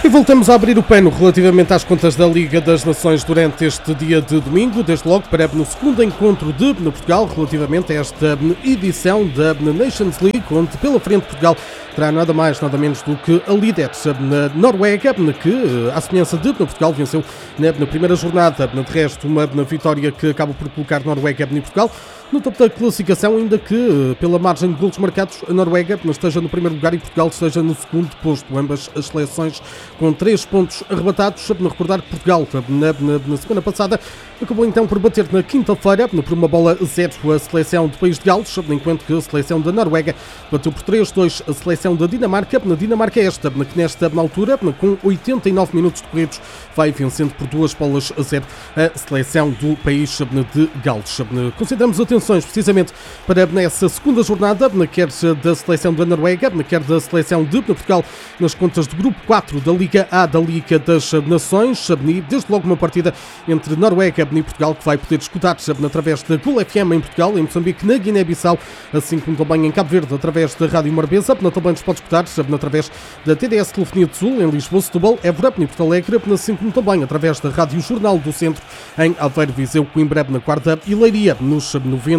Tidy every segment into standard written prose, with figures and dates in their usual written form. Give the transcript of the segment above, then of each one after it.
E voltamos a abrir o pano relativamente às contas da Liga das Nações durante este dia de domingo, desde logo para no segundo encontro de Portugal relativamente a esta edição da Nations League, onde pela frente Portugal terá nada mais, nada menos do que a líder na Noruega, que, à semelhança de Portugal, venceu na primeira jornada. De resto, uma vitória que acaba por colocar Noruega e Portugal no topo da classificação, ainda que, pela margem de golos marcados, a Noruega esteja no primeiro lugar e Portugal esteja no segundo posto. Ambas as seleções com 3 pontos arrebatados. Recordar que Portugal, na semana passada, acabou então por bater na quinta-feira, por uma bola 0, a seleção do país de Gales, enquanto que a seleção da Noruega bateu por 3-2 a seleção da Dinamarca. Na Dinamarca esta, que nesta altura, com 89 minutos decorridos, vai vencendo por 2-0 a seleção do país de Gales. Concentramos atenções precisamente para nessa segunda jornada, quer da seleção da Noruega, quer da seleção de Portugal, nas contas do grupo 4 da Liga A da Liga das Nações. Desde logo uma partida entre Noruega e Portugal que vai poder disputar através da Gol FM em Portugal, em Moçambique, na Guiné-Bissau, assim como também em Cabo Verde, através da Rádio Morabeza. Também nos pode escutar através da TDS Telefonia de Sul, em Lisboa, Setúbal, Évora e Porto Alegre, assim como também através da Rádio Jornal do Centro, em Aveiro, Viseu, Coimbra, na Guarda e Leiria, nos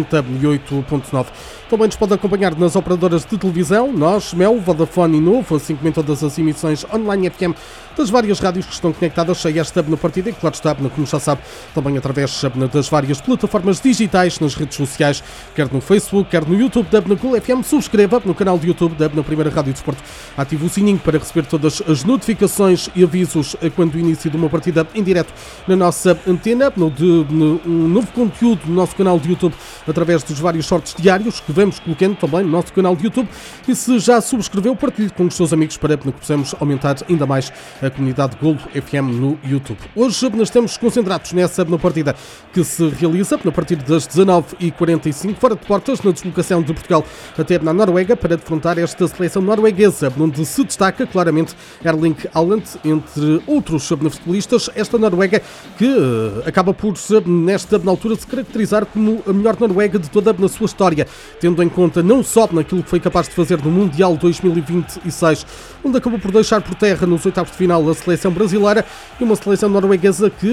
98.9. Também nos pode acompanhar nas operadoras de televisão, nós, Mel, Vodafone e Novo, assim como em todas as emissões online FM das várias rádios que estão conectadas a esta partida e, claro está, como já sabe, também através das várias plataformas digitais, nas redes sociais, quer no Facebook, quer no YouTube da Gol FM. Subscreva no canal de YouTube da Primeira Rádio de Desporto. Ative o sininho para receber todas as notificações e avisos quando o início de uma partida em direto na nossa antena, um novo conteúdo no nosso canal de YouTube através dos vários shorts diários que vamos colocando também no nosso canal de YouTube. E se já subscreveu, partilhe com os seus amigos para que possamos aumentar ainda mais a comunidade Gol FM no YouTube. Hoje nós estamos concentrados nessa partida que se realiza a partir das 19h45, fora de portas, na deslocação de Portugal até na Noruega, para defrontar esta seleção norueguesa, onde se destaca claramente Erling Haaland, entre outros futebolistas. Esta Noruega que acaba por, nesta altura, se caracterizar como a melhor Noruega de toda a sua história, tendo em conta não só naquilo que foi capaz de fazer no Mundial 2026, onde acabou por deixar por terra nos oitavos de final a seleção brasileira, e uma seleção norueguesa que,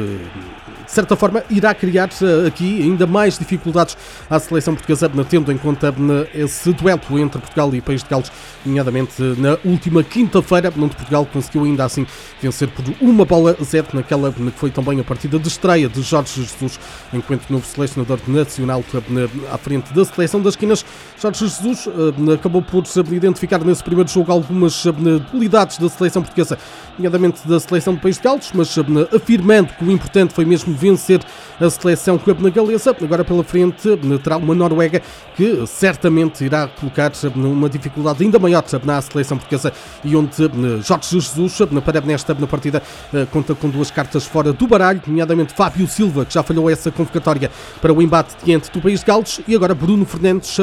de certa forma, irá criar aqui ainda mais dificuldades à seleção portuguesa, tendo em conta esse duelo entre Portugal e País de Gales, nomeadamente na última quinta-feira, onde Portugal conseguiu ainda assim vencer por 1-0 naquela que foi também a partida de estreia de Jorge Jesus, enquanto novo selecionador nacional à frente da seleção das esquinas. Jorge Jesus acabou por identificar nesse primeiro jogo algumas debilidades da seleção portuguesa, nomeadamente da seleção do País de Gales, mas afirmando que o importante foi mesmo vencer a seleção galesa. Agora pela frente terá uma Noruega que certamente irá colocar uma dificuldade ainda maior na seleção portuguesa, e onde Jorge Jesus, para nesta partida, conta com 2 cartas fora do baralho, nomeadamente Fábio Silva, que já falhou essa convocatória para o embate diante do País de Gales, e agora Bruno Fernandes,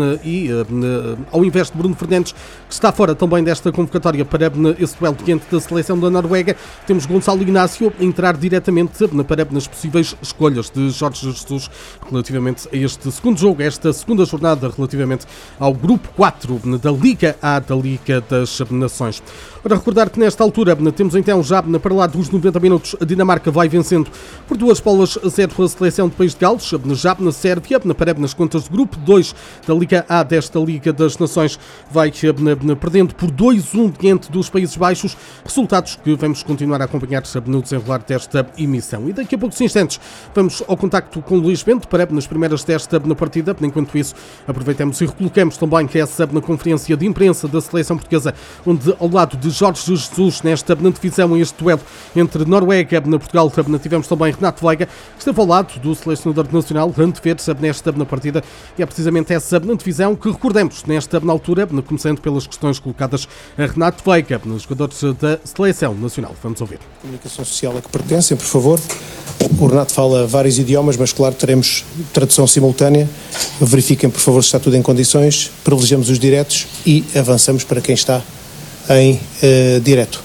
ao invés de Bruno Fernandes, que está fora também desta convocatória para esse duelo diante da seleção da Noruega, temos Gonçalo Inácio a entrar diretamente para nas possíveis escolhas de Jorge Jesus relativamente a este segundo jogo, esta segunda jornada relativamente ao grupo 4 da Liga A da Liga das Nações. Ora, recordar que nesta altura temos então já para lá dos 90 minutos a Dinamarca vai vencendo por 2-0 a seleção do País de Gales. Já na Sérvia, para nas contas do grupo 2 da Liga A desta Liga das Nações, vai perdendo por 2-1 diante dos Países Baixos, resultados que vamos continuar a acompanhar no desenrolar desta emissão. E daqui a poucos instantes vamos ao contacto com Luís Bento para nas primeiras desta partida. Enquanto isso, aproveitamos e recolocamos também que essa na conferência de imprensa da seleção portuguesa, onde ao lado de Jorge Jesus, nesta divisão, este duelo entre Noruega e Portugal, tivemos também Renato Veiga, que esteve ao lado do selecionador nacional, antever nesta partida, e é precisamente essa divisão que recordamos nesta altura, começando pelas questões colocadas a Renato Veiga, nos jogadores da seleção nacional. Vamos ouvir. Comunicação social a que pertencem, por favor. O Renato fala vários idiomas, mas claro, teremos tradução simultânea. Verifiquem, por favor, se está tudo em condições. Privilegiamos os diretos e avançamos para quem está em direto.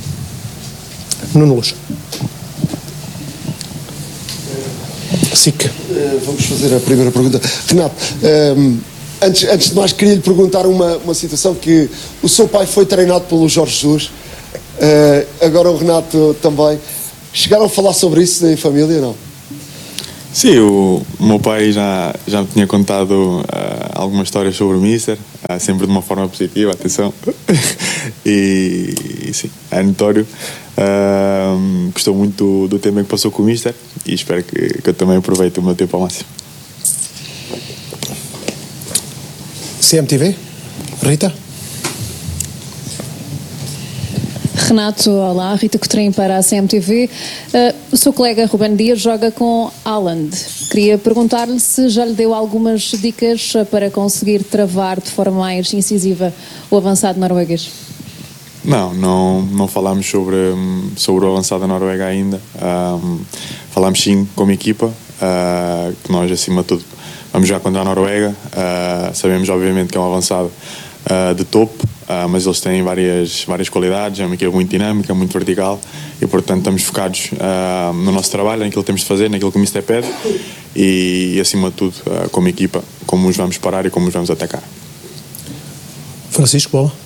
Nuno Luz. SIC. Vamos fazer a primeira pergunta. Renato, antes de mais, queria lhe perguntar uma situação que o seu pai foi treinado pelo Jorge Jesus. Agora o Renato também. Chegaram a falar sobre isso em família, não? Sim, o meu pai já me tinha contado algumas histórias sobre o Mister, sempre de uma forma positiva, atenção. e sim, é notório. Gostou muito do tempo em que passou com o Mister e espero que eu também aproveite o meu tempo ao máximo. CMTV? Rita? Renato, olá. Rita Cotrim para a CMTV. O seu colega Ruben Dias joga com Haaland. Queria perguntar-lhe se já lhe deu algumas dicas para conseguir travar de forma mais incisiva o avançado norueguês. Não falámos sobre o avançado da Noruega ainda. Falámos sim como equipa, que nós acima de tudo vamos jogar contra a Noruega. Sabemos obviamente que é um avançado de topo, mas eles têm várias qualidades, é uma equipa muito dinâmica, muito vertical e portanto estamos focados no nosso trabalho, naquilo que temos de fazer, naquilo que o Mister pede e acima de tudo como equipa, como os vamos parar e como os vamos atacar. Francisco, bola.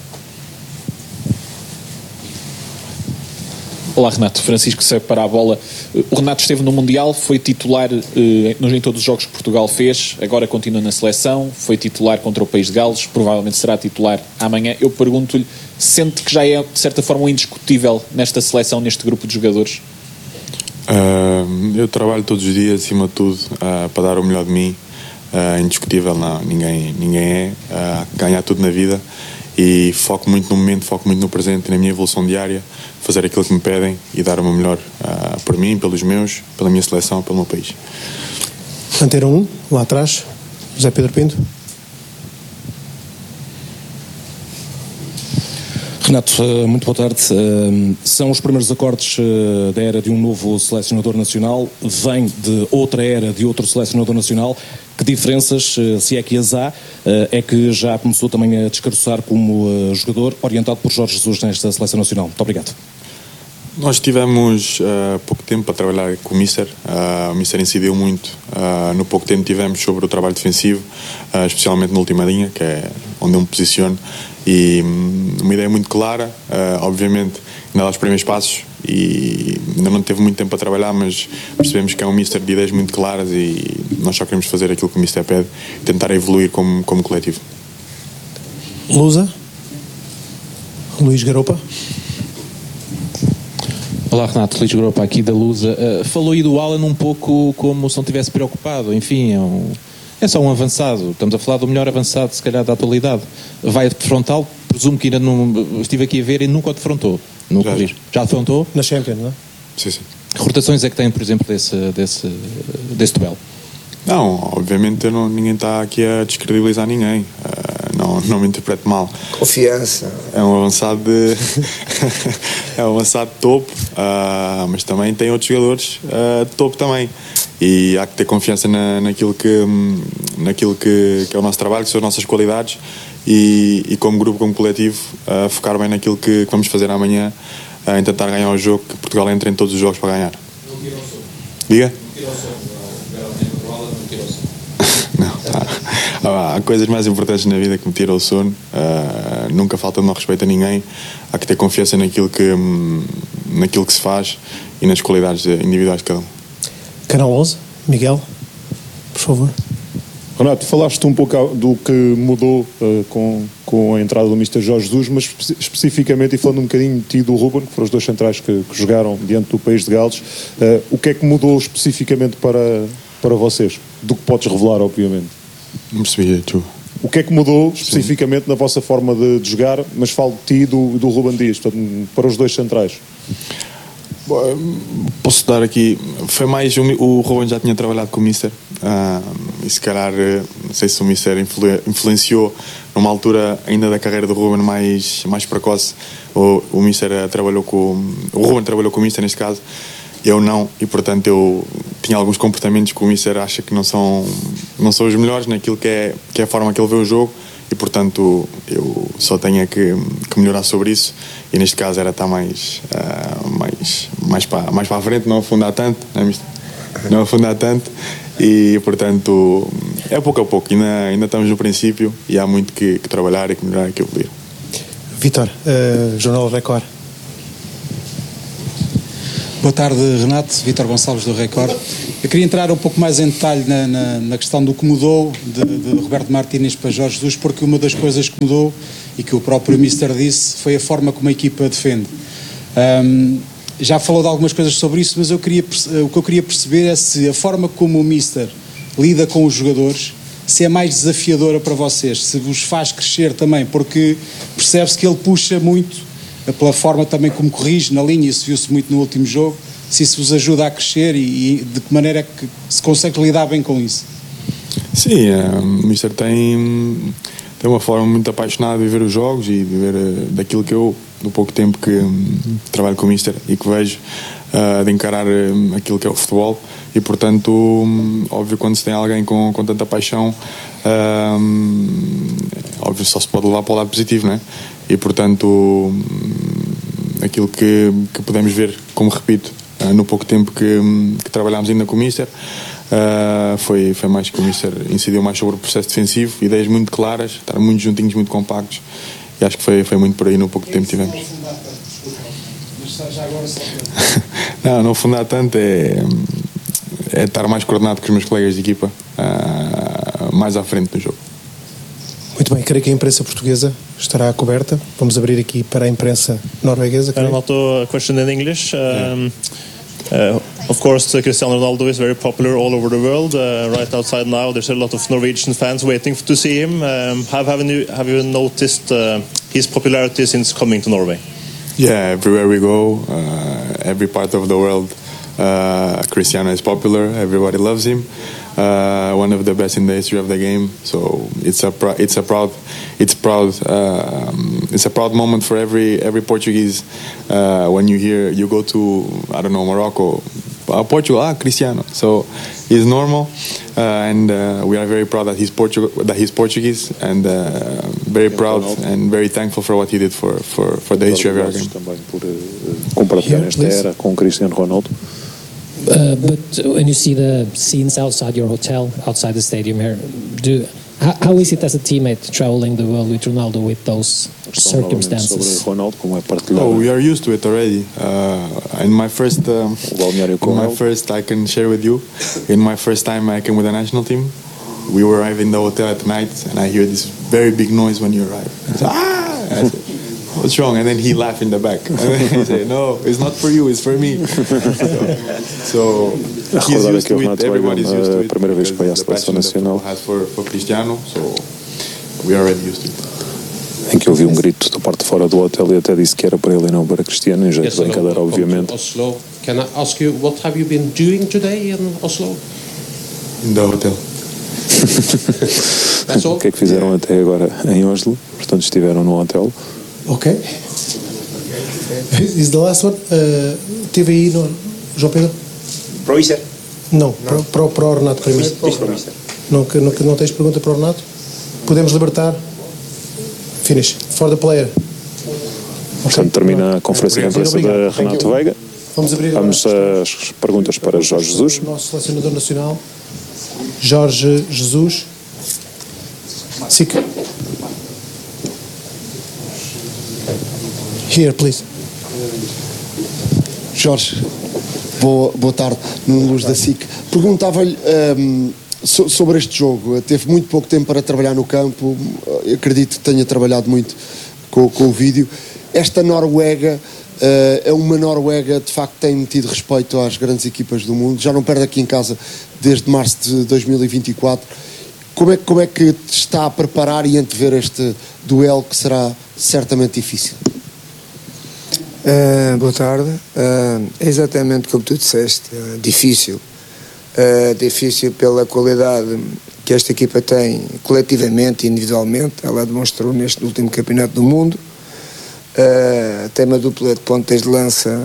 Olá Renato, Francisco segue para a bola. O Renato esteve no Mundial, foi titular em todos os jogos que Portugal fez, agora continua na seleção, foi titular contra o País de Gales, provavelmente será titular amanhã. Eu pergunto-lhe, sente que já é de certa forma um indiscutível nesta seleção, neste grupo de jogadores? Eu trabalho todos os dias, acima de tudo, para dar o melhor de mim. Indiscutível não, ninguém é, ganhar tudo na vida. E foco muito no momento, foco muito no presente, na minha evolução diária, fazer aquilo que me pedem e dar o meu melhor por mim, pelos meus, pela minha seleção, pelo meu país. Antena 1, lá atrás, José Pedro Pinto. Renato, muito boa tarde. São os primeiros acordes da era de um novo selecionador nacional, vem de outra era de outro selecionador nacional. Que diferenças, se é que as há, é que já começou também a descaroçar como jogador, orientado por Jorge Jesus nesta seleção nacional? Muito obrigado. Nós tivemos pouco tempo para trabalhar com o Mister. O Mister incidiu muito no pouco tempo que tivemos sobre o trabalho defensivo, especialmente na última linha, que é onde eu me posiciono. E uma ideia muito clara, obviamente ainda dá os primeiros passos e ainda não teve muito tempo para trabalhar, mas percebemos que é um Mister de ideias muito claras e nós só queremos fazer aquilo que o Mister pede, tentar evoluir como coletivo. Lusa? Luís Garopa? Olá Renato, Luís Garopa aqui da Lusa. Falou aí do Haaland um pouco como se não tivesse preocupado, enfim, é só um avançado, estamos a falar do melhor avançado se calhar da atualidade. Vai de frontal, presumo que ainda não estive aqui a ver e nunca o defrontou. Já defrontou? Na Champions, não é? Sim. Que rotações é que tem, por exemplo, desse duelo? Não, obviamente ninguém está aqui a descredibilizar ninguém. Não me interprete mal. Confiança. É um avançado é um avançado de topo, mas também tem outros jogadores de topo também. E há que ter confiança naquilo que é o nosso trabalho, que são as nossas qualidades e como grupo, como coletivo, focar bem naquilo que vamos fazer amanhã, em tentar ganhar o jogo, que Portugal entre em todos os jogos para ganhar. Não tira o sono. Diga? Não tira o sono. Não tira o sono. Há coisas mais importantes na vida que me tiram o sono. Nunca falta de não respeito a ninguém. Há que ter confiança naquilo que se faz e nas qualidades individuais de cada um. Canal 11, Miguel, por favor. Renato, falaste um pouco do que mudou com a entrada do Mister Jorge Jesus, mas especificamente, e falando um bocadinho de ti e do Ruben, que foram os dois centrais que jogaram diante do País de Gales, o que é que mudou especificamente para vocês? Do que podes revelar, obviamente. Não percebi, tu. O que é que mudou especificamente na vossa forma de jogar, mas falo de ti e do Ruben Dias, portanto, para os dois centrais? Posso dar aqui, foi mais o Ruben já tinha trabalhado com o Mister e se calhar não sei se o Mister influenciou numa altura ainda da carreira do Ruben mais precoce. O Mister trabalhou o Ruben trabalhou com o Mister neste caso, eu não, e portanto eu tinha alguns comportamentos que o Mister acha que não são os melhores naquilo que é a forma que ele vê o jogo. E portanto eu só tenho que melhorar sobre isso e neste caso era estar mais para a frente, não afundar tanto, não afundar tanto e portanto é pouco a pouco, ainda estamos no princípio e há muito que trabalhar e que melhorar e que evoluir. Vítor, Jornal Record. Boa tarde, Renato. Vítor Gonçalves, do Record. Eu queria entrar um pouco mais em detalhe na questão do que mudou de Roberto Martínez para Jorge Jesus, porque uma das coisas que mudou, e que o próprio Mister disse, foi a forma como a equipa defende. Já falou de algumas coisas sobre isso, mas o que eu queria perceber é se a forma como o Mister lida com os jogadores, se é mais desafiadora para vocês, se vos faz crescer também, porque percebe-se que ele puxa muito pela forma também como corrige na linha, isso viu-se muito no último jogo, se isso vos ajuda a crescer e de que maneira é que se consegue lidar bem com isso? Sim, o Mister tem uma forma muito apaixonada de ver os jogos e de ver daquilo que eu, no pouco tempo que trabalho com o Mister e que vejo, de encarar aquilo que é o futebol, e portanto, óbvio, quando se tem alguém com tanta paixão, óbvio, só se pode levar para o lado positivo, não é? E portanto, aquilo que podemos ver, como repito, no pouco tempo que trabalhámos ainda com o Mister, foi mais que o Mister incidiu mais sobre o processo defensivo, ideias muito claras, estar muito juntinhos, muito compactos, e acho que foi muito por aí no pouco tempo que tivemos. Não fundar tanto é estar mais coordenado com os meus colegas de equipa, mais à frente do jogo. Muito bem, creio que a imprensa portuguesa estará coberta. Vamos abrir aqui para a imprensa norueguesa. Renato, a question in English. Of course, Cristiano Ronaldo is very popular all over the world. Right outside now, there's a lot of Norwegian fans waiting to see him. Have you noticed his popularity since coming to Norway? Yeah, everywhere we go, every part of the world, Cristiano is popular. Everybody loves him. One of the best in the history of the game. So it's a proud moment for every Portuguese when you go to, I don't know, Morocco, Portugal, Cristiano. So it's normal, and we are very proud that he's Portuguese, and very proud and very thankful for what he did for the history of our game. Também por compartilhar esta era com Cristiano Ronaldo. But when you see the scenes outside your hotel, outside the stadium here, how is it as a teammate traveling the world with Ronaldo with those circumstances? Oh, we are used to it already. In my first, I can share with you. In my first time I came with the national team, we were arriving in the hotel at night, and I hear this very big noise when you arrive. I said, what's wrong? And then he laughed in the back. And then he said, no, it's not for you, it's for me. So he's used to it, everybody's used to it. Primeira vez que vai à seleção nacional. Has for Cristiano, so we are already used to it. Em que ouvi grito da parte de fora do hotel e até disse que era para ele e não para Cristiano, em jeito de brincadeira, obviamente. Oslo. Can I ask you, what have you been doing today in Oslo? In the hotel. O que é que fizeram até agora em Oslo? Portanto, estiveram no hotel. Ok. Is the last one? Teve aí, no, João Pedro? Para o Mister? Não, para o Renato primeiro. Não tens pergunta para o Renato? Podemos libertar? Finish. For the player. Portanto, termina a conferência de imprensa da Renato Veiga. Vamos às perguntas para Jorge Jesus. O nosso selecionador nacional, Jorge Jesus. Sica. Here, please. Jorge, boa tarde, Nuno Luz da SIC. Perguntava-lhe sobre este jogo. Teve muito pouco tempo para trabalhar no campo, acredito que tenha trabalhado muito com o vídeo. Esta Noruega é uma Noruega, de facto, que tem tido respeito às grandes equipas do mundo, já não perde aqui em casa desde março de 2024. Como é que está a preparar e antever este duelo que será certamente difícil? Boa tarde. É exatamente como tu disseste, difícil. Difícil pela qualidade que esta equipa tem coletivamente e individualmente. Ela demonstrou neste último campeonato do mundo. Tem uma dupla de pontas de lança,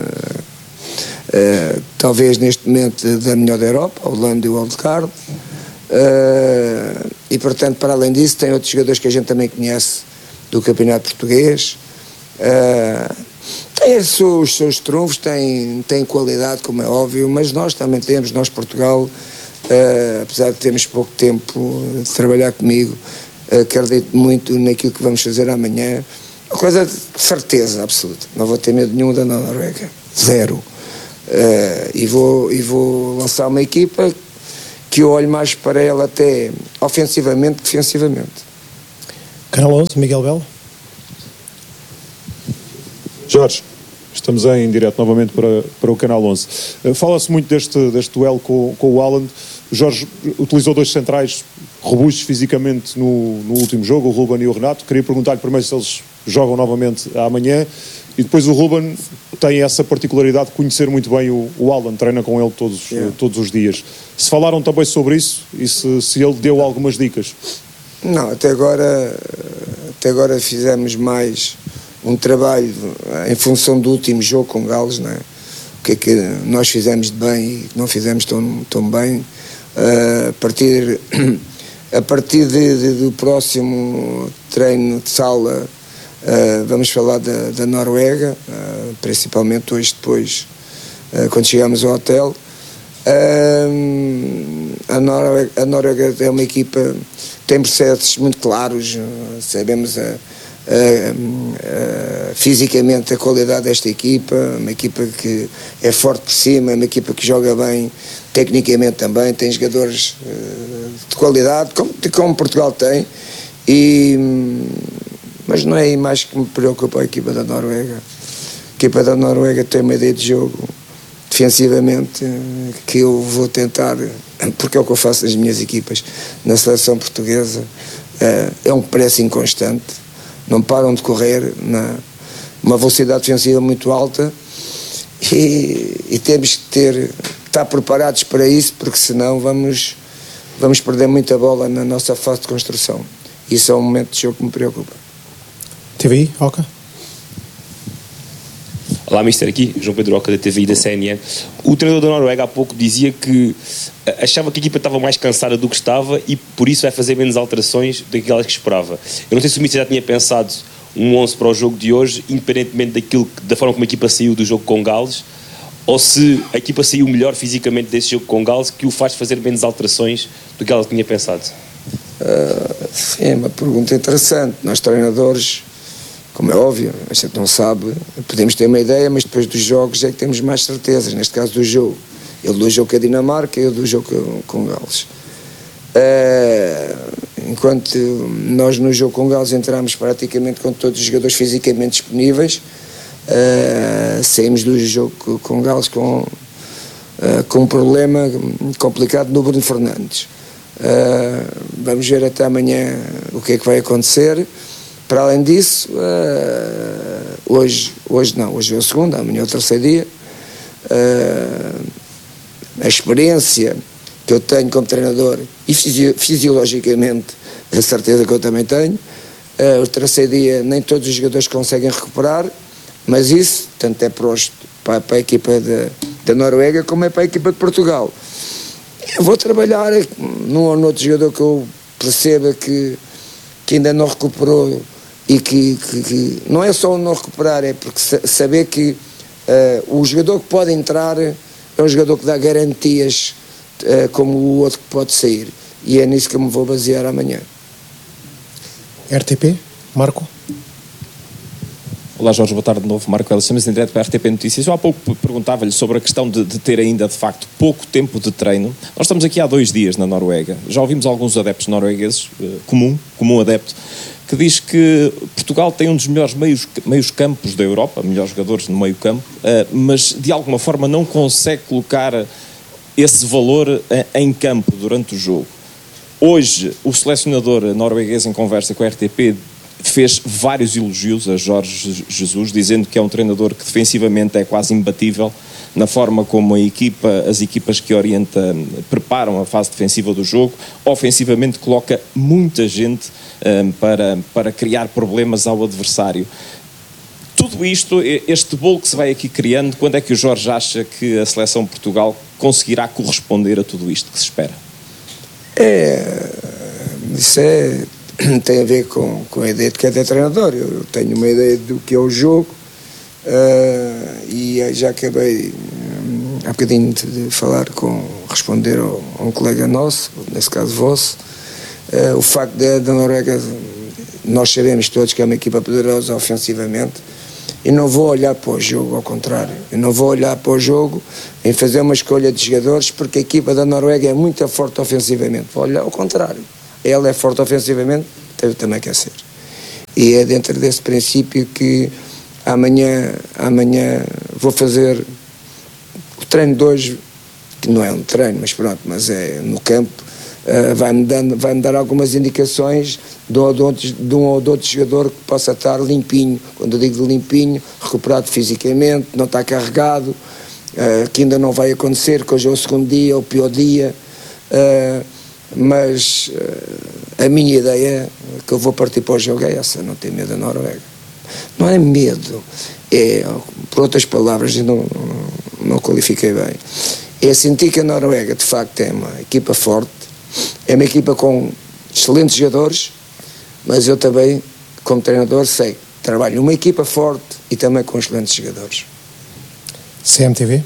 talvez neste momento da melhor da Europa, a Holanda e o Odegaard. E portanto, para além disso, tem outros jogadores que a gente também conhece do campeonato português. Tem os seus trunfos, tem qualidade, como é óbvio, mas nós também temos, nós Portugal, apesar de termos pouco tempo de trabalhar comigo, acredito muito naquilo que vamos fazer amanhã. Uma coisa de certeza absoluta, não vou ter medo nenhum da Noruega, zero. E vou lançar uma equipa que eu olho mais para ela até ofensivamente que defensivamente. Canal 11, Miguel Belo. Jorge, estamos em direto novamente para o Canal 11. Fala-se muito deste duelo com o Haaland. O Jorge utilizou 2 centrais robustos fisicamente no último jogo, o Ruben e o Renato. Queria perguntar-lhe primeiro se eles jogam novamente amanhã. E depois o Ruben tem essa particularidade de conhecer muito bem o Haaland, treina com ele todos os dias. Se falaram também sobre isso e se ele deu algumas dicas? Não, até agora fizemos mais um trabalho em função do último jogo com Gales, não é? O que é que nós fizemos de bem e não fizemos tão bem. A partir do próximo treino de sala, vamos falar da Noruega, principalmente hoje depois, quando chegamos ao hotel. A Noruega é uma equipa que tem processos muito claros, sabemos fisicamente a qualidade desta equipa, uma equipa que é forte por cima, uma equipa que joga bem tecnicamente também, tem jogadores de qualidade, como Portugal tem, mas não é aí mais que me preocupa a equipa da Noruega. A equipa da Noruega tem uma ideia de jogo defensivamente que eu vou tentar, porque é o que eu faço nas minhas equipas, na seleção portuguesa, é um pressing constante, não param de correr, uma velocidade defensiva muito alta e temos que estar preparados para isso, porque senão vamos perder muita bola na nossa fase de construção. Isso é um momento de jogo que me preocupa. TVI, Oca. Olá, Mister, aqui, João Pedro Oca, da TVI da CNN. O treinador da Noruega há pouco dizia que achava que a equipa estava mais cansada do que estava e por isso vai fazer menos alterações daquelas que esperava. Eu não sei se o Mister já tinha pensado um 11 para o jogo de hoje, independentemente da forma como a equipa saiu do jogo com Gales, ou se a equipa saiu melhor fisicamente desse jogo com Gales, que o faz fazer menos alterações do que ela tinha pensado. Sim, é uma pergunta interessante. Nós treinadores, como é óbvio, a gente não sabe, podemos ter uma ideia, mas depois dos jogos é que temos mais certezas, neste caso do jogo. Ele do jogo com a Dinamarca e eu do jogo com Gales. Enquanto nós no jogo com Gales entramos praticamente com todos os jogadores fisicamente disponíveis, saímos do jogo com Gales com um problema complicado no Bruno Fernandes. Vamos ver até amanhã o que é que vai acontecer. Para além disso, hoje é o segundo, amanhã é o terceiro dia. A experiência que eu tenho como treinador e fisiologicamente a certeza que eu também tenho, o terceiro dia nem todos os jogadores conseguem recuperar, mas isso tanto é para a equipa da Noruega como é para a equipa de Portugal. Eu vou trabalhar num ou noutro jogador que eu perceba que ainda não recuperou e que não é só não recuperar, é porque saber que o jogador que pode entrar é um jogador que dá garantias como o outro que pode sair, e é nisso que eu me vou basear amanhã. RTP, Marco. Olá Jorge, boa tarde de novo. Marco Elas, estamos em direto para a RTP Notícias. Eu há pouco perguntava-lhe sobre a questão de ter ainda, de facto, pouco tempo de treino. Nós estamos aqui há 2 dias na Noruega. Já ouvimos alguns adeptos noruegueses, comum adepto, que diz que Portugal tem um dos melhores meios campos da Europa, melhores jogadores no meio campo, mas de alguma forma não consegue colocar esse valor em campo durante o jogo. Hoje, o selecionador norueguês, em conversa com a RTP, fez vários elogios a Jorge Jesus, dizendo que é um treinador que defensivamente é quase imbatível na forma como as equipas que orienta preparam a fase defensiva do jogo. Ofensivamente coloca muita gente para criar problemas ao adversário. Tudo isto, este bolo que se vai aqui criando, quando é que o Jorge acha que a seleção de Portugal conseguirá corresponder a tudo isto que se espera? Isso tem a ver com a ideia de cada treinador. Eu tenho uma ideia do que é o jogo e já acabei há bocadinho de responder a um colega nosso, nesse caso vosso. O facto da Noruega, nós sabemos todos que é uma equipa poderosa ofensivamente, Eu não vou olhar para o jogo, ao contrário. Eu não vou olhar para o jogo em fazer uma escolha de jogadores, porque a equipa da Noruega é muito forte ofensivamente. Vou olhar ao contrário. Ela é forte ofensivamente, eu também quero ser. E é dentro desse princípio que amanhã vou fazer o treino de hoje, que não é um treino, mas pronto, mas é no campo. Vai-me dar algumas indicações de um ou de outro jogador que possa estar limpinho. Quando eu digo de limpinho, recuperado fisicamente, não está carregado, que ainda não vai acontecer, que hoje é o segundo dia, o pior dia, mas a minha ideia que eu vou partir para o jogo é essa, não ter medo da Noruega. Não é medo, é, por outras palavras, não qualifiquei bem, é sentir que a Noruega de facto é uma equipa forte, é uma equipa com excelentes jogadores, mas eu também, como treinador, sei que trabalho numa equipa forte e também com excelentes jogadores. CMTV.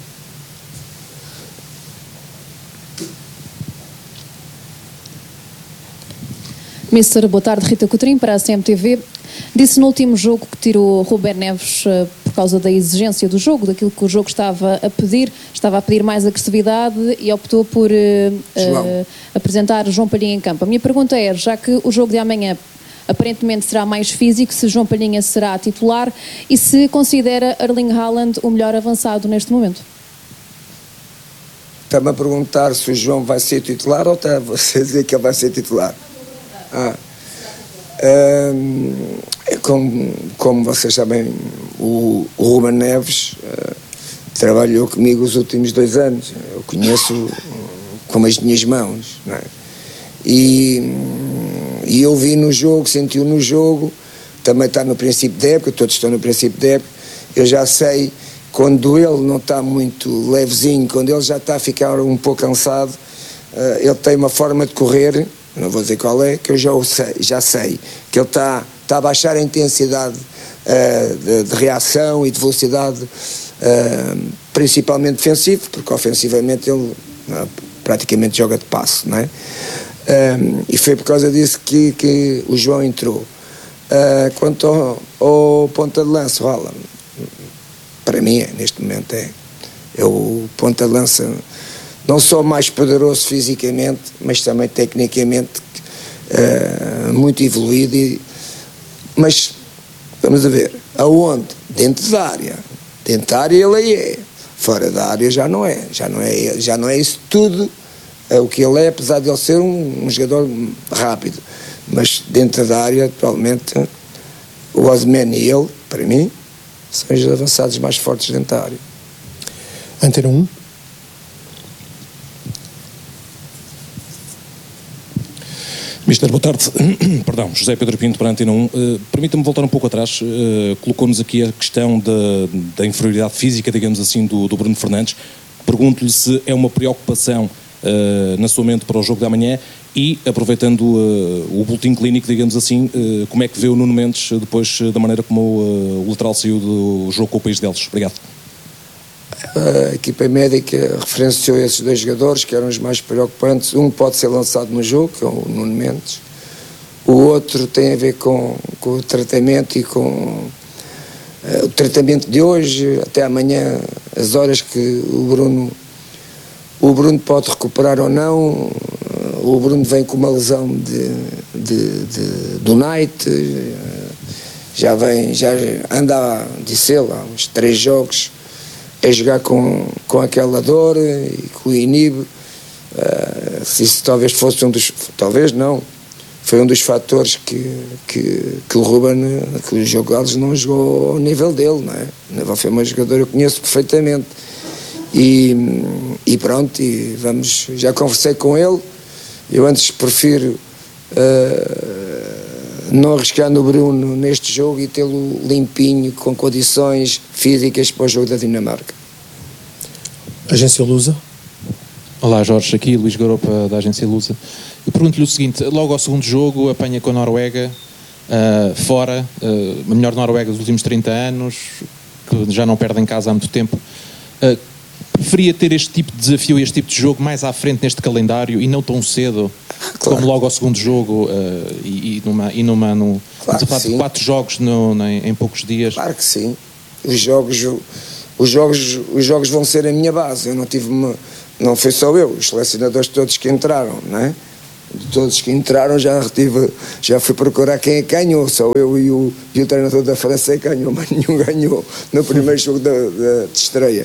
Mister, boa tarde. Rita Coutrinho para a CMTV. Disse no último jogo que tirou Ruben Neves por causa da exigência do jogo, daquilo que o jogo estava a pedir mais agressividade e optou por apresentar João Palhinha em campo. A minha pergunta é, já que o jogo de amanhã aparentemente será mais físico, se João Palhinha será titular e se considera Erling Haaland o melhor avançado neste momento? Está-me a perguntar se o João vai ser titular ou está a você dizer que ele vai ser titular? Como vocês sabem, o Ruben Neves trabalhou comigo os últimos 2 anos. Eu conheço como as minhas mãos, não é? E eu vi no jogo, senti-o no jogo, também está no princípio da época, todos estão no princípio da época. Eu já sei, quando ele não está muito levezinho, quando ele já está a ficar um pouco cansado, ele tem uma forma de correr, não vou dizer qual é, que eu já sei que ele está a baixar a intensidade de reação e de velocidade, principalmente defensivo, porque ofensivamente ele praticamente joga de passo, não é? E foi por causa disso que o João entrou. Quanto ao ponta de lança, o Haaland, para mim, neste momento, é o ponta de lança não só mais poderoso fisicamente, mas também tecnicamente muito evoluído. Mas, vamos a ver, aonde? Dentro da área. Dentro da área ele é. Fora da área já não é isso tudo o que ele é, apesar de ele ser um jogador rápido. Mas dentro da área, atualmente, o Osimhen e ele, para mim, são os avançados mais fortes dentro da área. Antena 1. Mister, boa tarde. Perdão, José Pedro Pinto para a Antena 1. Permita-me voltar um pouco atrás. Colocou-nos aqui a questão da inferioridade física, digamos assim, do Bruno Fernandes. Pergunto-lhe se é uma preocupação na sua mente para o jogo de amanhã e, aproveitando o boletim clínico, digamos assim, como é que vê o Nuno Mendes depois da maneira como o lateral saiu do jogo com o País de Gales? Obrigado. A equipa médica referenciou esses 2 jogadores que eram os mais preocupantes. Um pode ser lançado no jogo, que é o Nuno Mendes. O outro tem a ver com o tratamento e com o tratamento de hoje até amanhã, as horas que o Bruno pode recuperar ou não. O Bruno vem com uma lesão do Night, já anda, disse ele, há uns 3 jogos a jogar com aquela dor e com o inibe. Se isso talvez fosse talvez não, foi um dos fatores que o Ruben, que o jogo Gales não jogou ao nível dele, não é? O nível foi um jogador, eu conheço perfeitamente. E pronto, e já conversei com ele. Eu antes prefiro não arriscar no Bruno neste jogo e tê-lo limpinho, com condições físicas para o jogo da Dinamarca. Agência Lusa. Olá Jorge, aqui Luís Garopa da Agência Lusa. Eu pergunto-lhe o seguinte, logo ao segundo jogo apanha com a Noruega, fora, a melhor Noruega dos últimos 30 anos, que já não perde em casa há muito tempo. Preferia ter este tipo de desafio, este tipo de jogo mais à frente neste calendário e não tão cedo como logo ao segundo jogo estamos a falar de 4 jogos em poucos dias. Claro que sim. Os jogos vão ser a minha base. Eu não foi só eu, os selecionadores todos que entraram, não é? De todos que entraram já fui procurar quem é que ganhou. Só eu e o treinador da França que ganhou, mas nenhum ganhou no primeiro jogo de estreia.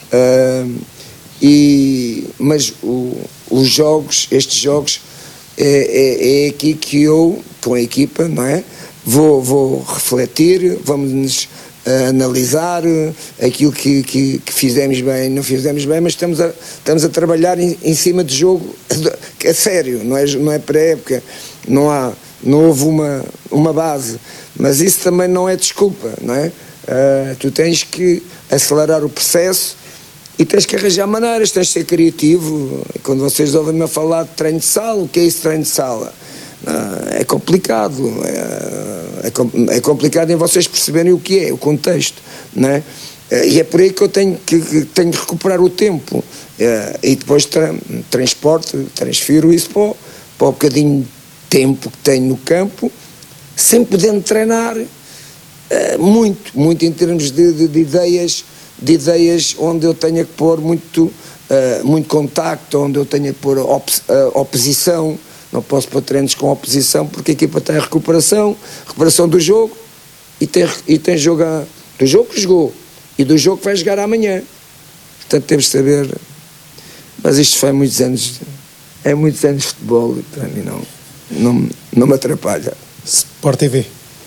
Mas estes jogos é aqui que eu, com a equipa, não é? Vou refletir, vamos analisar aquilo que fizemos bem, não fizemos bem, mas estamos a trabalhar em cima de jogo a sério, não é pré-época, não houve uma base, mas isso também não é desculpa, não é? Tu tens que acelerar o processo e tens que arranjar maneiras, tens de ser criativo. Quando vocês ouvem-me a falar de treino de sala, o que é isso, treino de sala? É complicado, é complicado em vocês perceberem o que é, o contexto, não é? E é por aí que eu tenho que recuperar o tempo, e depois transfiro isso para o bocadinho de tempo que tenho no campo, sem poder treinar muito em termos de ideias onde eu tenha que pôr muito contacto, onde eu tenha que pôr oposição. Não posso pôr treinos com oposição porque a equipa tem recuperação do jogo e tem jogo do jogo que jogou e do jogo que vai jogar amanhã. Portanto, temos de saber. Mas isto foi muitos anos de futebol e para mim não me atrapalha. Sport TV.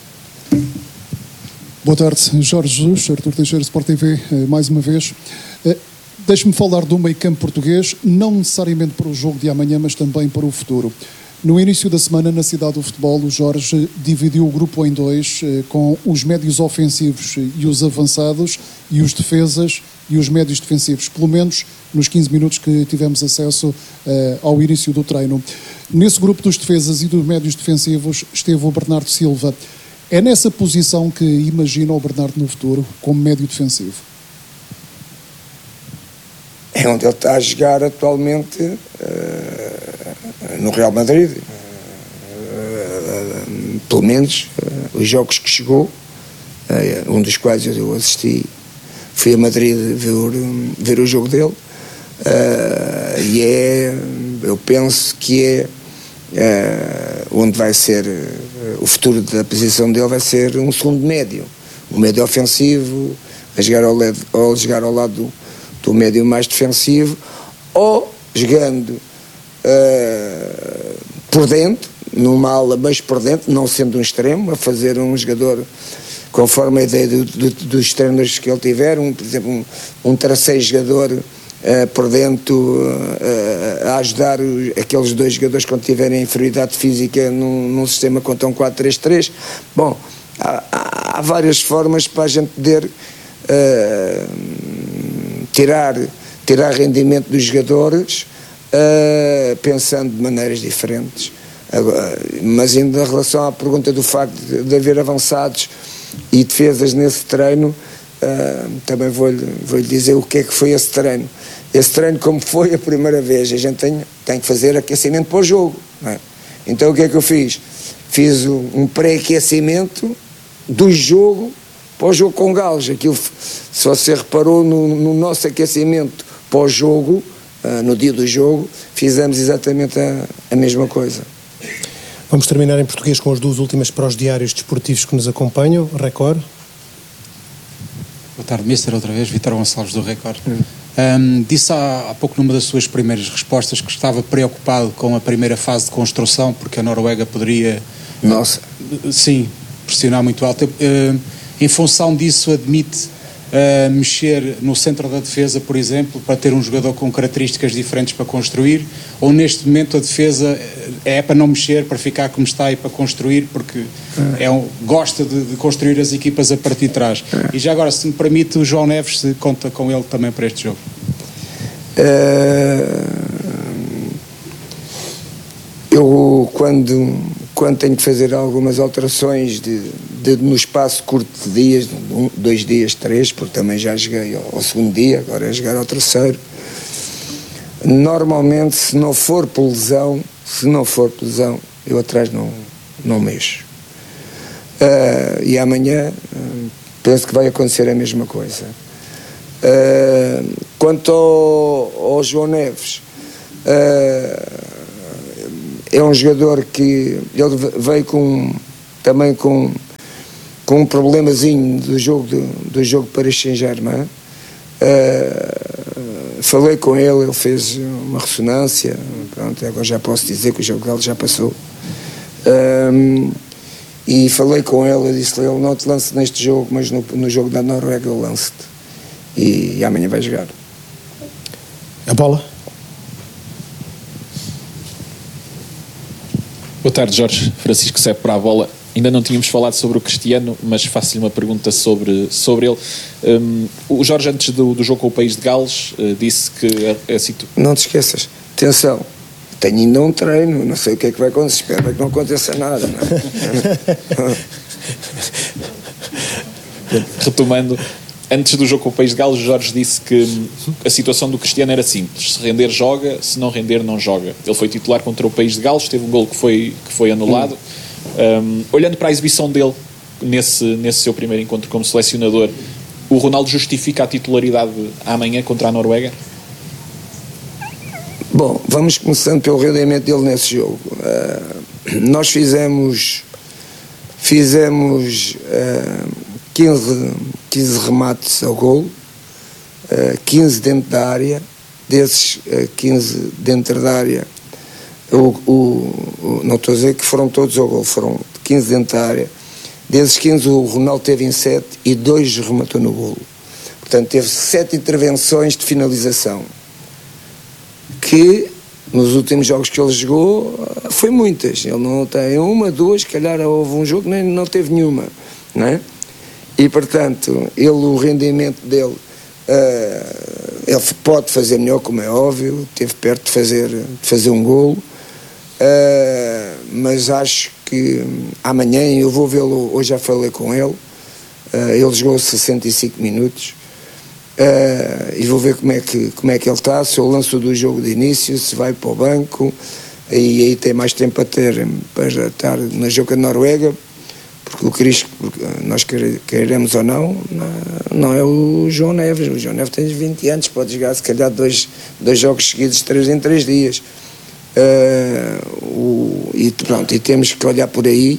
Boa tarde, Jorge Jesus, Artur Teixeira, Sport TV, mais uma vez. Deixe-me falar do meio-campo português, não necessariamente para o jogo de amanhã, mas também para o futuro. No início da semana, na Cidade do Futebol, o Jorge dividiu o grupo em 2, com os médios ofensivos e os avançados, e os defesas e os médios defensivos, pelo menos nos 15 minutos que tivemos acesso ao início do treino. Nesse grupo dos defesas e dos médios defensivos esteve o Bernardo Silva. É nessa posição que imagina o Bernardo no futuro, como médio defensivo? É onde ele está a jogar atualmente no Real Madrid. Pelo menos os jogos que chegou, um dos quais eu assisti, fui a Madrid ver o jogo dele, eu penso que onde vai ser o futuro da posição dele, vai ser um segundo médio, um médio ofensivo, a jogar ao lado do médio mais defensivo, ou jogando por dentro, numa ala mais por dentro, não sendo um extremo, a fazer um jogador conforme a ideia dos treinadores que ele tiver, por exemplo, um terceiro jogador por dentro, a ajudar aqueles dois jogadores quando tiverem inferioridade física num sistema contra um 4-3-3. Bom, há várias formas para a gente poder tirar rendimento dos jogadores, pensando de maneiras diferentes. Mas ainda em relação à pergunta do facto de haver avançados e defesas nesse treino, também vou-lhe dizer o que é que foi esse treino. Esse treino, como foi a primeira vez, a gente tem que fazer aquecimento para o jogo, não é? Então o que é que eu fiz? Fiz um pré-aquecimento do jogo para o jogo com Gales. Aquilo, se você reparou no nosso aquecimento para o jogo, no dia do jogo, fizemos exatamente a mesma coisa. Vamos terminar em português com as duas últimas para os diários desportivos que nos acompanham. Record. Boa tarde, Mister, outra vez, Vítor Gonçalves do Record. Disse há pouco numa das suas primeiras respostas que estava preocupado com a primeira fase de construção, porque a Noruega poderia pressionar muito alto. Em função disso, admite mexer no centro da defesa, por exemplo, para ter um jogador com características diferentes para construir, ou neste momento a defesa é para não mexer, para ficar como está e para construir, porque gosta de construir as equipas a partir de trás. E já agora, se me permite, o João Neves, se conta com ele também para este jogo. Eu, quando tenho que fazer algumas alterações no espaço curto de dias, 2 dias, 3, porque também já joguei ao segundo dia, agora é jogar ao terceiro. Normalmente, se não for por lesão, Se não for por lesão, eu atrás não mexo. E amanhã penso que vai acontecer a mesma coisa. Quanto ao João Neves, é um jogador que ele veio também com um problemazinho do jogo Paris Saint-Germain. Falei com ele fez uma ressonância, pronto, agora já posso dizer que o jogo dele já passou. E falei com ele, eu disse-lhe, eu não te lanço neste jogo, mas no jogo da Noruega eu lanço-te. E amanhã vai jogar. A bola. Boa tarde, Jorge. Francisco Sepp para a bola. Ainda não tínhamos falado sobre o Cristiano, mas faço-lhe uma pergunta sobre ele. O Jorge, antes do jogo com o País de Gales, disse que a situação... Não te esqueças, atenção, tenho ainda um treino, não sei o que é que vai acontecer, espero que não aconteça nada. Não? Retomando, antes do jogo com o País de Gales, o Jorge disse que a situação do Cristiano era simples: se render, joga; se não render, não joga. Ele foi titular contra o País de Gales, teve um golo que foi anulado. Olhando para a exibição dele nesse seu primeiro encontro como selecionador, o Ronaldo justifica a titularidade amanhã contra a Noruega? Bom, vamos começando pelo rendimento dele nesse jogo. Nós fizemos 15 remates ao golo, 15 dentro da área. Desses 15 dentro da área, não estou a dizer que foram todos ao golo, foram 15 dentro da área. Desses 15 o Ronaldo teve em 7 e 2 rematou no golo. Portanto, teve 7 intervenções de finalização, que nos últimos jogos que ele jogou foi muitas. Ele não tem uma, duas, se calhar houve um jogo que nem não teve nenhuma, não é? E portanto, o rendimento dele, ele pode fazer melhor, como é óbvio, esteve perto de fazer um golo, mas acho que amanhã eu vou vê-lo. Hoje já falei com ele, ele jogou 65 minutos. E vou ver como é que ele está, se eu lanço do jogo de início, se vai para o banco, e aí tem mais tempo para estar no jogo da Noruega, porque o Cris, nós queremos ou não é o João Neves. O João Neves tem 20 anos, pode jogar se calhar dois jogos seguidos, 3 em 3 dias. E temos que olhar por aí,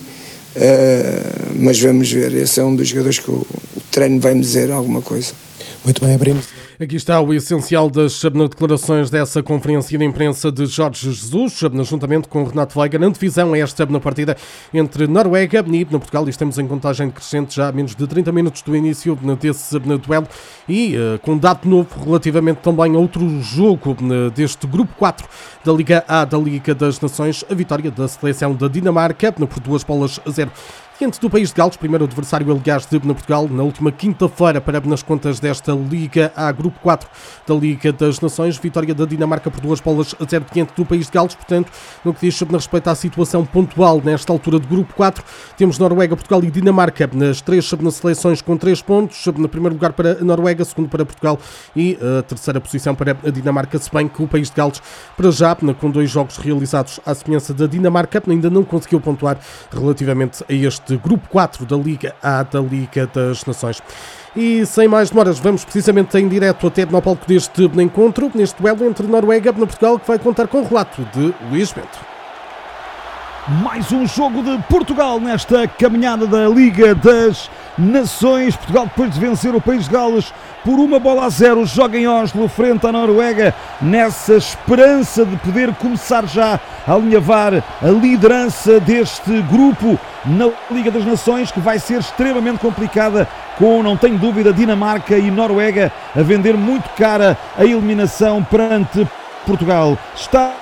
mas vamos ver. Esse é um dos jogadores que o treino vai me dizer alguma coisa. Muito bem, abrimos. Aqui está o essencial das declarações dessa conferência de imprensa de Jorge Jesus, juntamente com Renato Veiga, na divisão esta na partida entre Noruega e Portugal. E estamos em contagem crescente já a menos de 30 minutos do início desse duelo e com dado novo relativamente também a outro jogo deste grupo 4 da Liga A da Liga das Nações, a vitória da seleção da Dinamarca por 2-0 diante do País de Gales, primeiro adversário, aliás, de Portugal, na última quinta-feira, para nas contas desta Liga A, Grupo 4 da Liga das Nações. Vitória da Dinamarca por 2-0 diante do País de Gales. Portanto, no que diz respeito à situação pontual nesta altura de Grupo 4, temos Noruega, Portugal e Dinamarca nas 3 seleções com 3 pontos. No primeiro lugar para a Noruega, segundo para Portugal e a terceira posição para a Dinamarca, se bem que o País de Gales, para já, com 2 jogos realizados à semelhança da Dinamarca, ainda não conseguiu pontuar relativamente a este Grupo 4 da Liga A da Liga das Nações. E sem mais demoras, vamos precisamente em direto até no palco deste encontro, neste duelo entre Noruega e Portugal, que vai contar com o relato de Luís Bento. Mais um jogo de Portugal nesta caminhada da Liga das Nações. Portugal, depois de vencer o País de Gales por 1-0, joga em Oslo frente à Noruega, nessa esperança de poder começar já a alinhavar a liderança deste grupo na Liga das Nações, que vai ser extremamente complicada, com, não tenho dúvida, Dinamarca e Noruega a vender muito cara a eliminação perante Portugal. Está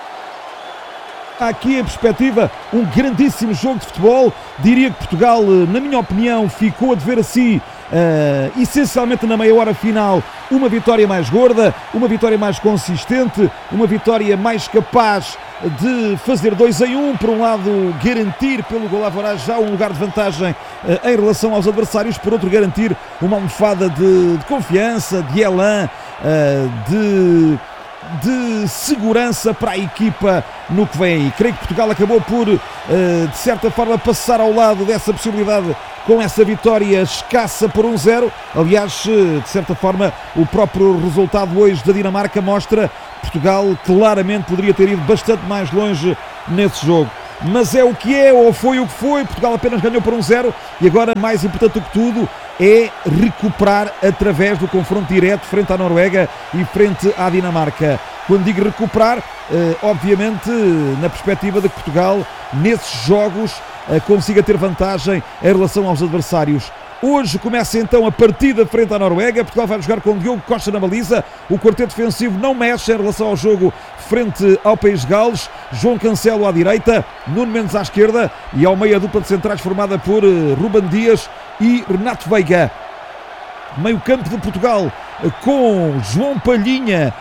aqui em perspectiva um grandíssimo jogo de futebol. Diria que Portugal, na minha opinião, ficou a dever a si, essencialmente na meia hora final, uma vitória mais gorda, uma vitória mais consistente, uma vitória mais capaz de fazer 2-1, por um lado garantir pelo gol average já um lugar de vantagem em relação aos adversários, por outro garantir uma almofada de confiança, de elan, de de segurança para a equipa no que vem aí. Creio que Portugal acabou por, de certa forma, passar ao lado dessa possibilidade com essa vitória escassa por 1-0. Aliás, de certa forma, o próprio resultado hoje da Dinamarca mostra que Portugal claramente poderia ter ido bastante mais longe nesse jogo. Mas é o que é, ou foi o que foi. Portugal apenas ganhou por 1-0 e agora, mais importante do que tudo, é recuperar através do confronto direto frente à Noruega e frente à Dinamarca. Quando digo recuperar, obviamente na perspectiva de que Portugal, nesses jogos, consiga ter vantagem em relação aos adversários. Hoje começa então a partida frente à Noruega. Portugal vai jogar com Diogo Costa na baliza. O quarteto defensivo não mexe em relação ao jogo frente ao País de Gales. João Cancelo à direita, Nuno Mendes à esquerda e ao meio a dupla de centrais formada por Ruben Dias e Renato Veiga. Meio campo de Portugal com João Palhinha,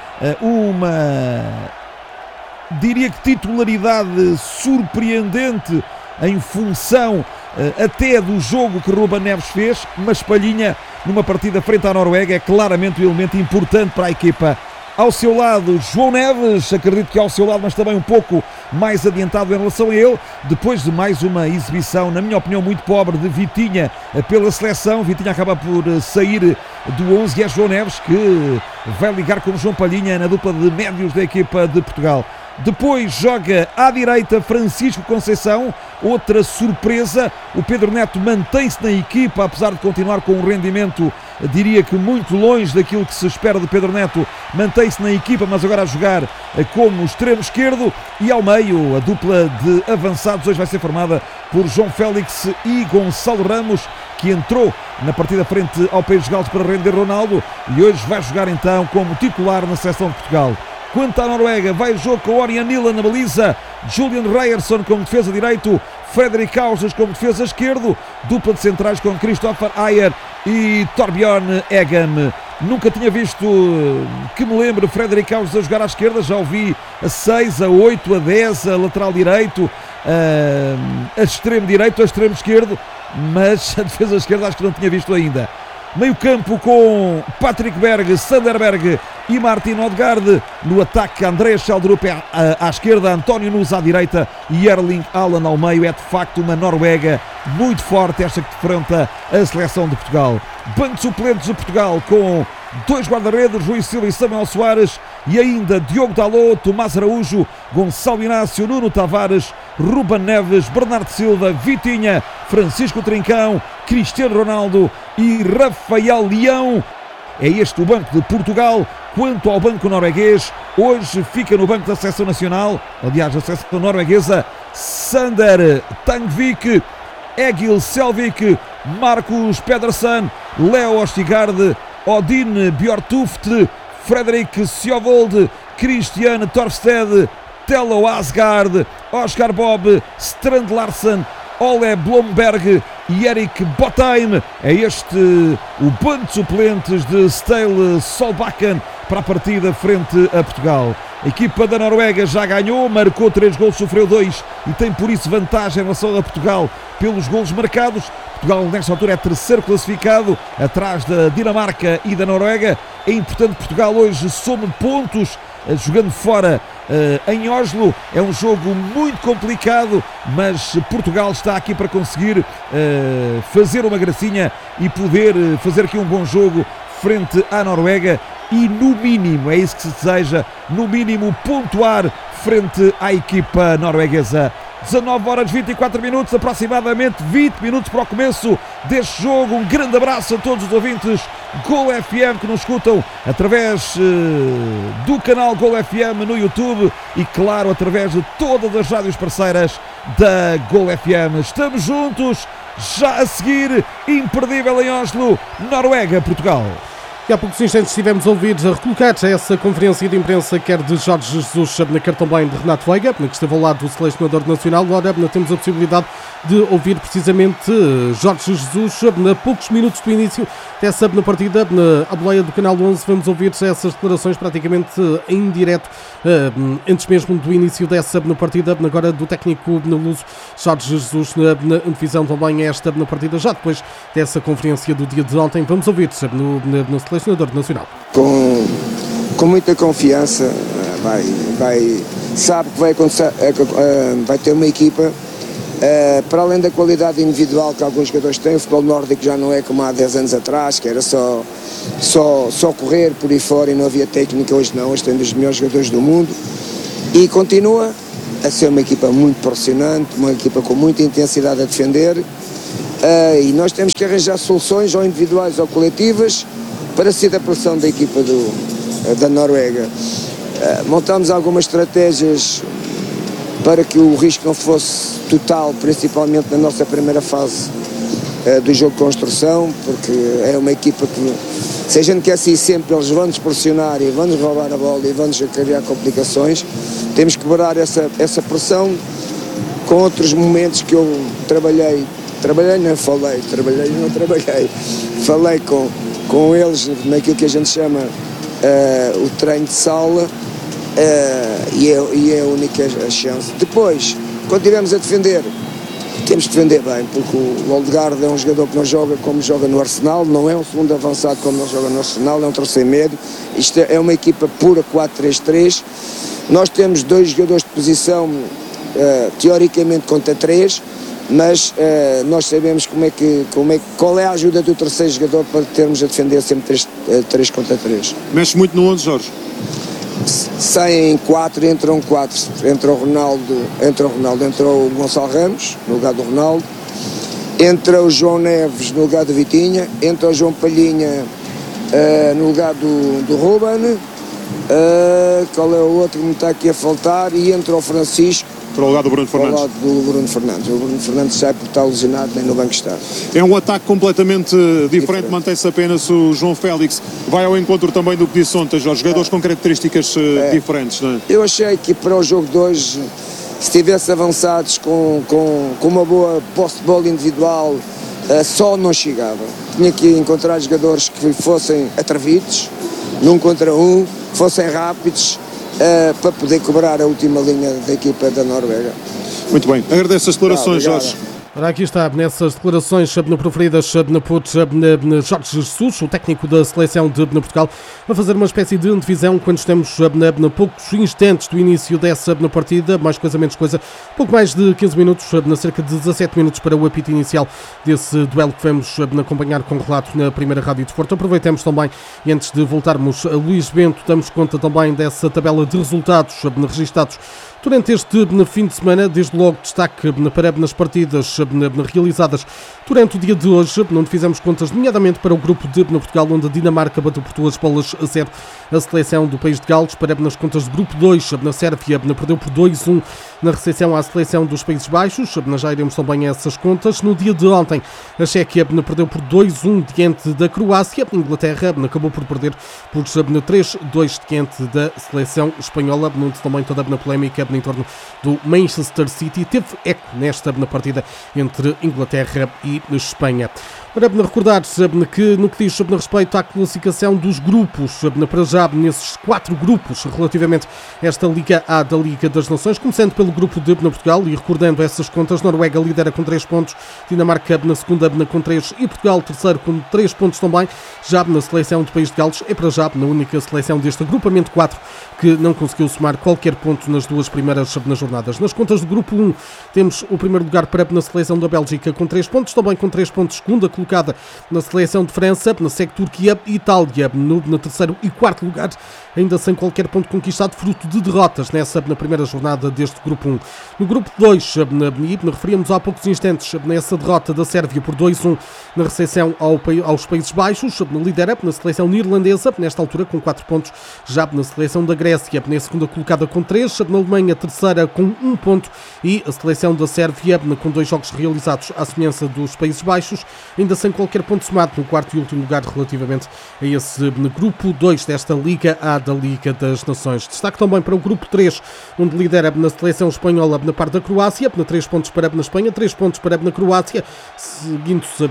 diria que titularidade surpreendente em função até do jogo que Ruben Neves fez, mas Palhinha numa partida frente à Noruega é claramente um elemento importante para a equipa. Ao seu lado, João Neves, acredito que ao seu lado, mas também um pouco mais adiantado em relação a ele, depois de mais uma exibição, na minha opinião, muito pobre de Vitinha pela seleção. Vitinha acaba por sair do 11 e é João Neves que vai ligar com João Palhinha na dupla de médios da equipa de Portugal. Depois joga à direita Francisco Conceição, outra surpresa. O Pedro Neto mantém-se na equipa, apesar de continuar com um rendimento, diria que muito longe daquilo que se espera de Pedro Neto. Mantém-se na equipa, mas agora a jogar como extremo esquerdo. E ao meio, a dupla de avançados hoje vai ser formada por João Félix e Gonçalo Ramos, que entrou na partida frente ao País de Gales para render Ronaldo e hoje vai jogar então como titular na seleção de Portugal. Quanto à Noruega, vai o jogo com Orion Nila na baliza, Julian Ryerson como defesa direito, Fredrik Kausas como defesa esquerdo, dupla de centrais com Christopher Ayer e Torbjørn Eggen. Nunca tinha visto, que me lembro, Fredrik Kausas a jogar à esquerda, já o vi a 6, a 8, a 10, a lateral direito, a extremo direito, a extremo esquerdo, mas a defesa esquerda acho que não tinha visto ainda. Meio campo com Patrick Berg, Sander Berg e Martin Odegaard. No ataque, Andreas Schjelderup à esquerda, António Nunes à direita e Erling Haaland ao meio. É de facto uma Noruega muito forte, esta que defronta a seleção de Portugal. Banco de suplentes de Portugal com dois guarda-redes, Rui Silva e Samuel Soares, e ainda Diogo Dalot, Tomás Araújo, Gonçalo Inácio, Nuno Tavares, Ruben Neves, Bernardo Silva, Vitinha, Francisco Trincão, Cristiano Ronaldo e Rafael Leão. É este o banco de Portugal. Quanto ao banco norueguês, hoje fica no banco da seleção nacional, aliás, a seleção norueguesa, Sander Tangvik, Egil Selvik, Marcus Pedersen, Leo Ostigard, Odin Bjortuft, Fredrik Sjovold, Christian Torstad, Tello Asgard, Oscar Bob, Strand Larsen, Ole Blomberg e Erik Botheim. É este o banco de suplentes de Ståle Solbakken para a partida frente a Portugal. A equipa da Noruega já ganhou, marcou 3 golos, sofreu 2 e tem por isso vantagem em relação a Portugal pelos golos marcados. Portugal nesta altura é terceiro classificado, atrás da Dinamarca e da Noruega. É importante que Portugal hoje some pontos jogando fora em Oslo. É um jogo muito complicado, mas Portugal está aqui para conseguir fazer uma gracinha e poder fazer aqui um bom jogo frente à Noruega e no mínimo, é isso que se deseja, no mínimo pontuar frente à equipa norueguesa. 19 horas 24 minutos, aproximadamente 20 minutos para o começo deste jogo. Um grande abraço a todos os ouvintes Gol FM que nos escutam através do canal Gol FM no YouTube e, claro, através de todas as rádios parceiras da Gol FM. Estamos juntos, já a seguir, imperdível em Oslo, Noruega-Portugal. E há poucos instantes estivemos ouvidos a recolocar essa conferência de imprensa, quer de Jorge Jesus, quer também de Renato Veiga, que esteve ao lado do selecionador nacional. Agora temos a possibilidade de ouvir precisamente Jorge Jesus a poucos minutos do início dessa partida, na boleia do Canal 11. Vamos ouvir essas declarações praticamente em direto, antes mesmo do início dessa partida, agora do técnico luso Jorge Jesus, na divisão também esta partida, já depois dessa conferência do dia de ontem. Vamos ouvir no selecionador nacional. Com com muita confiança, sabe que vai acontecer, vai ter uma equipa, para além da qualidade individual que alguns jogadores têm. O futebol nórdico já não é como há 10 anos atrás, que era só correr por aí fora e não havia técnica. Hoje não, hoje tem dos melhores jogadores do mundo e continua a ser uma equipa muito pressionante, uma equipa com muita intensidade a defender, e nós temos que arranjar soluções, ou individuais ou coletivas, para sair da pressão da equipa da Noruega. Montamos algumas estratégias para que o risco não fosse total, principalmente na nossa primeira fase do jogo de construção, porque é uma equipa que, se a gente quer sair sempre, eles vão-nos pressionar e vão-nos roubar a bola e vão-nos criar complicações. Temos que quebrar essa pressão com outros momentos que eu trabalhei, falei com eles naquilo que a gente chama o treino de sala, e é a única chance. Depois, quando estivermos a defender, temos que defender bem, porque o Odegaard é um jogador que não joga como joga no Arsenal, não é um segundo avançado como não joga no Arsenal, é um terceiro médio. Isto é uma equipa pura 4-3-3. Nós temos 2 jogadores de posição, teoricamente contra 3, mas nós sabemos qual é a ajuda do terceiro jogador para termos a defender sempre 3 contra 3. Mexe muito no 11, Jorge? Saem 4, entram 4. Entra o Ronaldo, entra o Gonçalo Ramos no lugar do Ronaldo, entra o João Neves no lugar do Vitinha, entra o João Palhinha no lugar do Ruben, qual é o outro que me está aqui a faltar, e entra o Francisco para o lugar do Bruno Fernandes. O Bruno Fernandes sai porque está lesionado, nem no banco está. É um ataque completamente diferente. Mantém-se apenas o João Félix. Vai ao encontro também do que disse ontem, Jorge. Jogadores com características diferentes, não é? Eu achei que para o jogo de hoje, se tivesse avançados com uma boa posse de bola individual, só não chegava. Tinha que encontrar jogadores que fossem atrevidos, num contra um, fossem rápidos, para poder cobrar a última linha da equipa da Noruega. Muito bem, agradeço as declarações, Jorge. Ora, aqui está, nessas declarações preferidas por Jorge Jesus, o técnico da seleção de Portugal, a fazer uma espécie de antevisão quando estamos poucos instantes do início dessa partida, mais coisa, menos coisa, pouco mais de 15 minutos, cerca de 17 minutos para o apito inicial desse duelo que vamos acompanhar com relato na primeira Rádio Desporto. Aproveitamos também, e antes de voltarmos a Luís Bento, damos conta também dessa tabela de resultados registados durante este fim de semana. Desde logo destaque para as partidas realizadas durante o dia de hoje, onde fizemos contas nomeadamente para o grupo de Portugal, onde a Dinamarca bateu por 2-0 a seleção do país de Gales. Para nas contas de grupo 2, na Sérvia perdeu por 2-1 na recepção à seleção dos Países Baixos. Já iremos também a essas contas. No dia de ontem, a Chequia perdeu por 2-1 diante da Croácia. A Inglaterra acabou por perder por 3-2 diante da seleção espanhola, onde também toda a polémica em torno do Manchester City teve eco nesta partida entre Inglaterra e Espanha. Para recordar que no que diz respeito à classificação dos grupos, para já nesses 4 grupos relativamente a esta Liga A da Liga das Nações, começando pelo grupo de Portugal e recordando essas contas, Noruega lidera com 3 pontos, Dinamarca na segunda com 3 e Portugal terceiro com 3 pontos também. Já na seleção do país de Gales é para já na única seleção deste agrupamento 4 que não conseguiu somar qualquer ponto nas 2 primeiras jornadas. Nas contas do grupo 1 temos o primeiro lugar para na seleção da Bélgica com 3 pontos, também com 3 pontos segunda colocada na seleção de França, na segue Turquia e Itália no terceiro e quarto lugar, ainda sem qualquer ponto conquistado, fruto de derrotas na primeira jornada deste grupo 1. No grupo 2, referíamos há poucos instantes nessa derrota da Sérvia por 2-1 na recepção aos Países Baixos, lidera na seleção neerlandesa, nesta altura com 4 pontos, já na seleção da Grécia, na segunda colocada com 3, na Alemanha terceira com 1 ponto e a seleção da Sérvia com 2 jogos realizados à semelhança dos Países Baixos, ainda sem qualquer ponto somado no quarto e último lugar relativamente a esse grupo 2 desta Liga A da Liga das Nações. Destaque também para o grupo 3, onde lidera na seleção espanhola na parte da Croácia, 3 pontos para na Espanha, 3 pontos para na Croácia, seguindo-se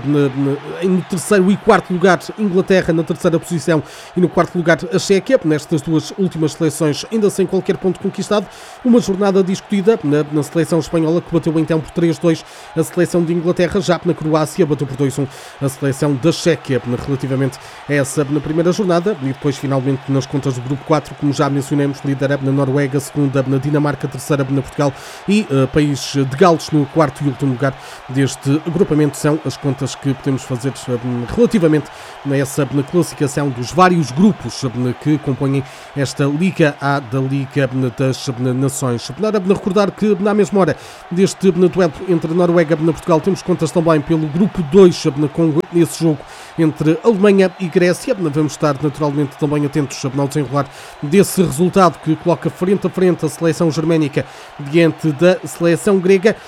no terceiro e quarto lugar Inglaterra na terceira posição e no quarto lugar a Chequia, nestas 2 últimas seleções ainda sem qualquer ponto conquistado. Uma jornada discutida na seleção espanhola, que bateu então por 3-2 a seleção de Inglaterra, já na Croácia bateu por 2-1 a seleção da Chequia relativamente a essa na primeira jornada, e depois finalmente nas contas do grupo 4, como já mencionamos, líder na Noruega, segunda na Dinamarca, terceira na Portugal e País de Gales no quarto e último lugar deste agrupamento. São as contas que podemos fazer relativamente a essa classificação dos vários grupos que compõem esta Liga A da Liga das Nações. Para recordar que na mesma hora deste duelo entre Noruega e Portugal temos contas também pelo grupo 2 com esse jogo entre Alemanha e Grécia. Vamos estar naturalmente também atentos ao desenrolar desse resultado que coloca frente a frente a seleção germânica diante da seleção grega.